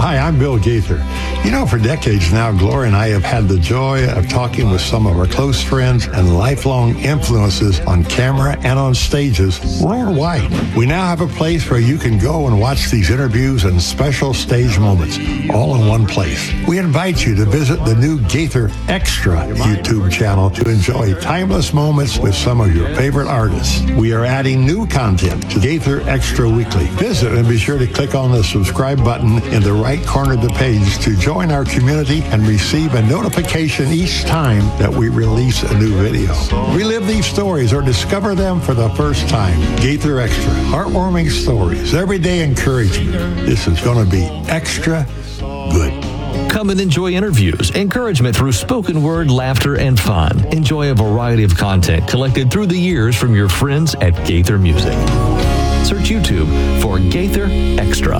Hi, I'm Bill Gaither. You know, for decades now, Gloria and I have had the joy of talking with some of our close friends and lifelong influences on camera and on stages worldwide. We now have a place where you can go and watch these interviews and special stage moments all in one place. We invite you to visit the new Gaither Extra YouTube channel to enjoy timeless moments with some of your favorite artists. We are adding new content to Gaither Extra Weekly. Visit and be sure to click on the subscribe button in the right corner of the page to join our community and receive a notification each time that we release a new video. Relive these stories or discover them for the first time. Gaither Extra, heartwarming stories, everyday encouragement. This is going to be extra good. Come and enjoy interviews, encouragement through spoken word, laughter, and fun. Enjoy a variety of content collected through the years from your friends at Gaither Music. Search YouTube for Gaither Extra.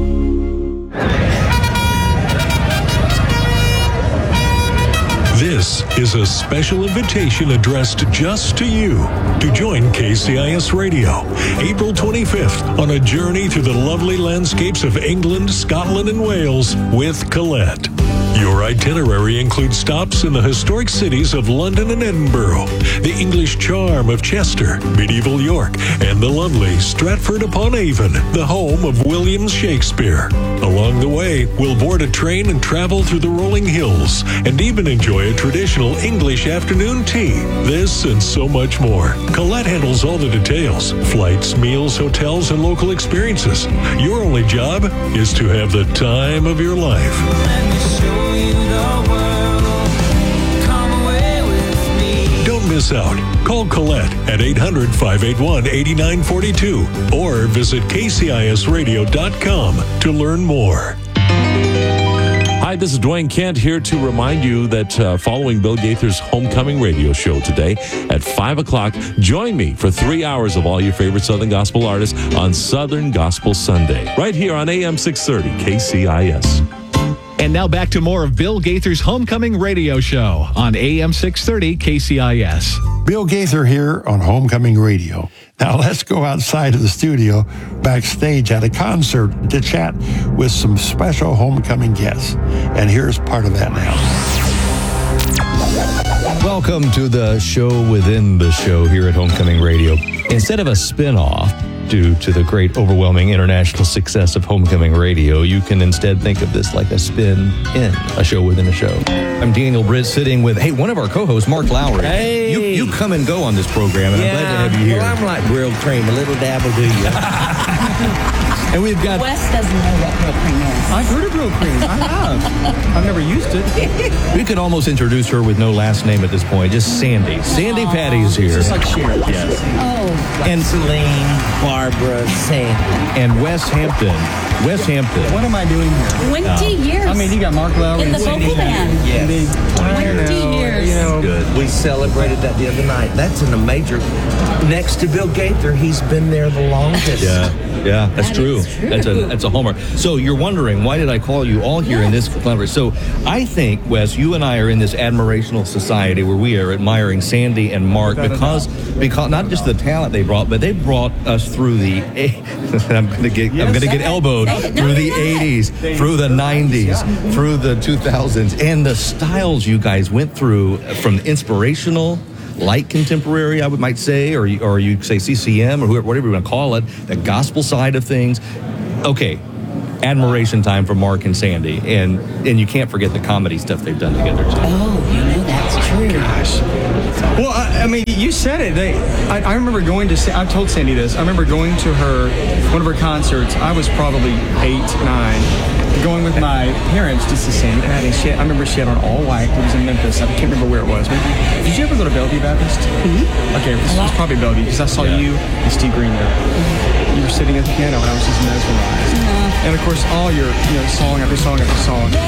This is a special invitation addressed just to you to join KCIS Radio, April 25th, on a journey through the lovely landscapes of England, Scotland, and Wales with Colette. Your itinerary includes stops in the historic cities of London and Edinburgh, the English charm of Chester, medieval York, and the lovely Stratford-upon-Avon, the home of William Shakespeare. Along the way, we'll board a train and travel through the rolling hills, and even enjoy a traditional English afternoon tea. This and so much more. Colette handles all the details: flights, meals, hotels, and local experiences. Your only job is to have the time of your life. Don't miss out. Call Colette at 800-581-8942 or visit kcisradio.com to learn more. Hi, this is Dwayne Kent here to remind you that following Bill Gaither's Homecoming Radio Show today at 5 o'clock, join me for 3 hours of all your favorite Southern Gospel artists on Southern Gospel Sunday, right here on AM 630 KCIS. And now back to more of Bill Gaither's Homecoming Radio Show on AM 630 KCIS. Bill Gaither here on Homecoming Radio. Now let's go outside of the studio, backstage at a concert, to chat with some special homecoming guests. And here's part of that now. Welcome to the show within the show here at Homecoming Radio. Instead of a spin-off, due to the great, overwhelming international success of Homecoming Radio, you can instead think of this like a spin-in, a show within a show. I'm Daniel Britt, sitting with, one of our co-hosts, Mark Lowry. Hey! You come and go on this program, and I'm glad to have you here. Well, I'm like grilled cream, a little dabble do you. And we've got... Wes doesn't know what grilled cream is. I've heard of grilled cream. I have. I've never used it. We could almost introduce her with no last name at this point, just Sandy. Sandy Patty is here. Just like Sharon. Yes. Oh. And Celine, Barbara, Sandy. And Wes Hampton. Wes Hampton. What am I doing here? 20 years. I mean, you got Mark Lowry in the and Sandy vocal band. Yes. Indeed. 20 years. You know, Good. We celebrated that the other night. That's in a major. Next to Bill Gaither, he's been there the longest. Yeah, that's That true. is true. That's a homer. So you're wondering, why did I call you all here in this collaboration? So I think, Wes, you and I are in this admirational society where we are admiring Sandy and Mark because not just the talent they brought, but they brought us through the. I'm gonna get elbowed through the 80s, through the 90s, through the 2000s, and the styles you guys went through from inspirational, light contemporary, I might say, or you say CCM or whatever you want to call it, the gospel side of things. Okay, admiration time for Mark and Sandy, and you can't forget the comedy stuff they've done together too. Oh, that's true. gosh. Well, I mean, you said it. I remember going to. I've told Sandy this. I remember going to one of her concerts. I was probably 8, 9. Going with my parents just to Sandy Patty. I remember she had on all white. It was in Memphis. I can't remember where it was. Did you ever go to Bellevue Baptist? Mm-hmm. Okay, this was probably Bellevue because I saw you and Steve Green there. You were sitting at the piano and I was just mesmerized. And of course, all your song after song after song.